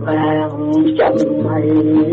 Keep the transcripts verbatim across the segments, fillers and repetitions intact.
vàng trăm mây.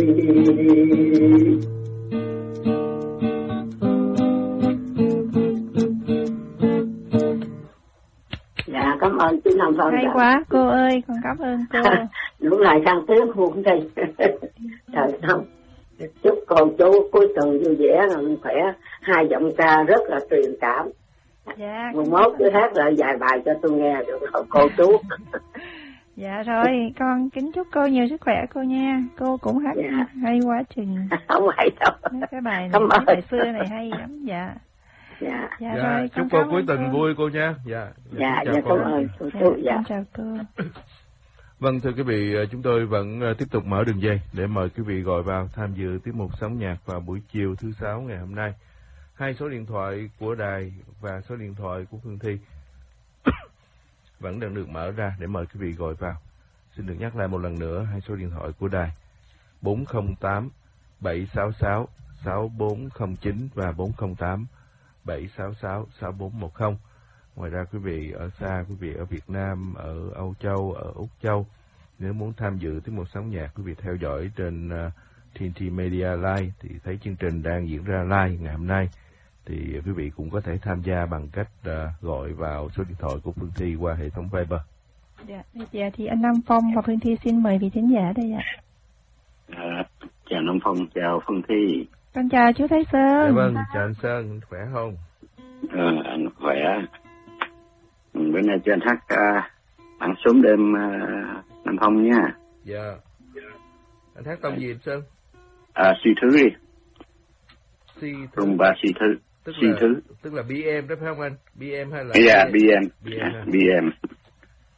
Dạ, cảm ơn chú Năm Phong. Hay đã. quá cô ơi, con cảm ơn cô. Đúng là sang tiếng hôn đây. Trời không. Chúc con chú cuối tuần vui vẻ, khỏe. Hai giọng ca rất là truyền cảm. Dạ. Một mốt cứ hát lại vài bài cho tôi nghe được không cô chú? Dạ rồi, con kính chúc cô nhiều sức khỏe cô nha. Cô cũng hát dạ. hay quá chừng. Không hay đâu. Cái bài này, cái bài xưa này hay lắm. Dạ. Dạ. Dạ, dạ rồi, chúc cô cuối tuần vui cô nha. Dạ. Dạ, dạ cảm ơn cô chú. Dạ. Dạ. Chào cô. Vâng, thưa quý vị, chúng tôi vẫn tiếp tục mở đường dây để mời quý vị gọi vào tham dự tiết mục Sống Nhạc vào buổi chiều thứ sáu ngày hôm nay. Hai số điện thoại của đài và số điện thoại của Phương Thi vẫn đang được mở ra để mời quý vị gọi vào. Xin được nhắc lại một lần nữa hai số điện thoại của đài bốn không tám bảy sáu sáu sáu bốn không chín và bốn không tám bảy sáu sáu sáu bốn một không. Ngoài ra quý vị ở xa, quý vị ở Việt Nam, ở Âu Châu, ở Úc Châu, nếu muốn tham dự tiết mục Sống Nhạc, quý vị theo dõi trên uh, tê en tê Media Live thì thấy chương trình đang diễn ra live ngày hôm nay. Thì quý vị cũng có thể tham gia bằng cách uh, gọi vào số điện thoại của Phương Thi qua hệ thống Viber. Dạ, dạ thì anh Nam Phong và Phương Thi xin mời vị thính giả đây ạ. À, chào Nam Phong, chào Phương Thi. Con chào chú Thái Sơn. Dạ vâng, chào anh Sơn, khỏe không? Ờ, anh khỏe. Bữa nay cho anh hát uh, bạn sớm đêm uh, Nam Phong nha. Dạ. Anh hát tông gì anh Sơn? À, Si Thứ đi. Si Thứ. Rumba Si Thứ. Tức Si là, Thứ. Tức là bê em đó phải không anh? bê em hay là? Dạ, bê em. bê em. bê em.